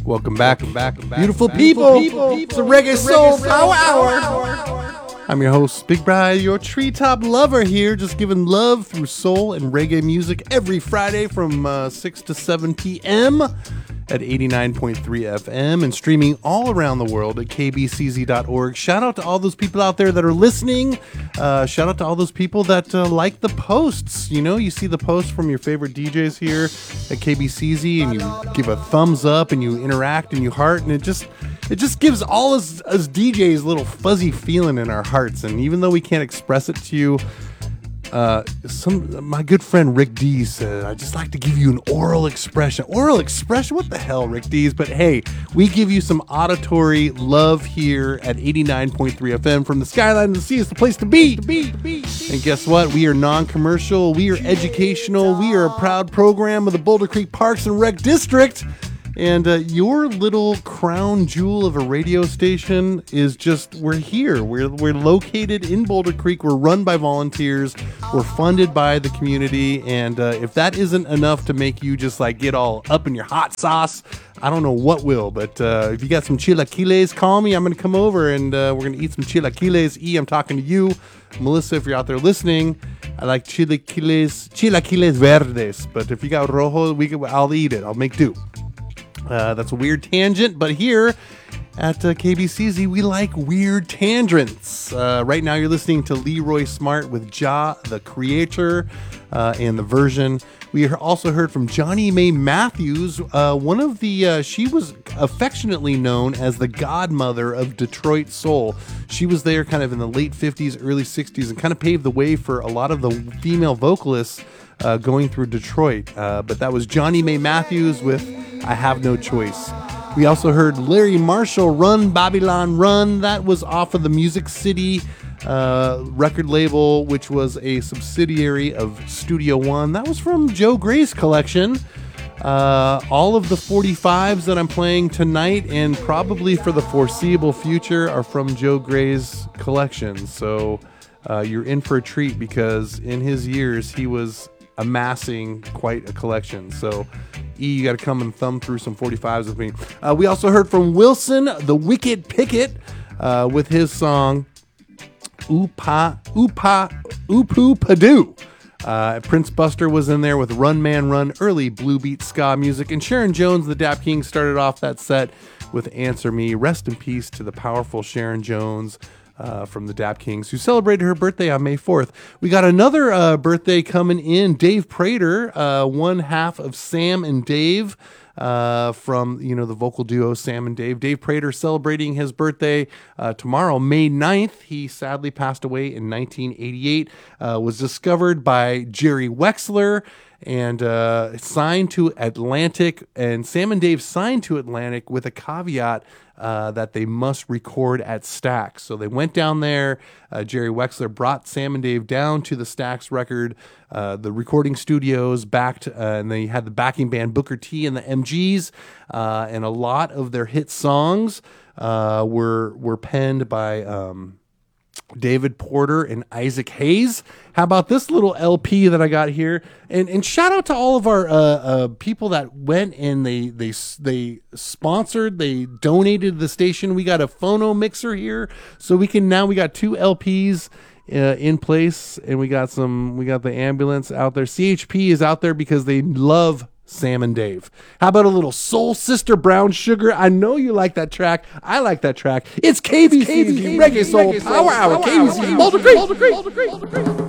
Welcome back. Beautiful people. It's the Reggae Soul Power Hour. I'm your host, Big Bri, your treetop lover here, just giving love through soul and reggae music every Friday from 6 to 7 p.m. at 89.3 FM and streaming all around the world at kbcz.org. Shout out to all those people out there that are listening. Shout out to all those people that like the posts. You know, you see the posts from your favorite DJs here at KBCZ and you give a thumbs up and you interact and you heart, and it just gives all us DJs a little fuzzy feeling in our hearts. And even though we can't express it to you, my good friend Rick D said, I'd just like to give you an oral expression. Oral expression? What the hell, Rick D's? But hey, we give you some auditory love here at 89.3 FM. From the skyline to the sea, it's the place to be. And guess what? We are non-commercial. We are educational. We are a proud program of the Boulder Creek Parks and Rec District. And your little crown jewel of a radio station is just, we're here. We're located in Boulder Creek. We're run by volunteers. We're funded by the community. And if that isn't enough to make you just like get all up in your hot sauce, I don't know what will. But if you got some chilaquiles, call me. I'm going to come over and we're going to eat some chilaquiles. I'm talking to you. Melissa, if you're out there listening, I like chilaquiles verdes. But if you got rojo, I'll eat it. I'll make do. That's a weird tangent, but here at KBCZ, we like weird tangents. Right now, you're listening to Leroy Smart with Jah the Creator and the version. We also heard from Johnny May Matthews, one of the, she was affectionately known as the godmother of Detroit soul. She was there kind of in the late 50s, early 60s, and kind of paved the way for a lot of the female vocalists going through Detroit. But that was Johnny May Matthews with I Have No Choice. We also heard Larry Marshall, Run Babylon Run. That was off of the Music City record label, which was a subsidiary of Studio One. That was from Joe Gray's collection. All of the 45s that I'm playing tonight and probably for the foreseeable future are from Joe Gray's collection. So you're in for a treat because in his years he was amassing quite a collection. So you got to come and thumb through some 45s with me. We also heard from Wilson the Wicked Picket with his song Upu Padu. Prince Buster was in there with Run Man Run, early blue beat ska music, and Sharon Jones, the Dap King, started off that set with Answer Me. Rest in peace to the powerful Sharon Jones from the Dap Kings, who celebrated her birthday on May 4th. We got another birthday coming in. Dave Prater, one half of Sam and Dave from, the vocal duo Sam and Dave. Dave Prater celebrating his birthday tomorrow, May 9th. He sadly passed away in 1988. Was discovered by Jerry Wexler and signed to Atlantic. And Sam and Dave signed to Atlantic with a caveat that they must record at Stax. So they went down there. Jerry Wexler brought Sam and Dave down to the Stax record, the recording studios, and they had the backing band Booker T and the MGs, and a lot of their hit songs were penned by David Porter and Isaac Hayes. How about this little LP that I got here? And shout out to all of our people that went and they sponsored, they donated to the station. We got a phono mixer here, so we got 2 LPs in place, and we got the ambulance out there. CHP is out there because they love Sam and Dave. How about a little Soul Sister Brown Sugar? I know you like that track. I like that track. It's KBCZ Reggae Soul Power Hour. KBCZ Boulder Creek.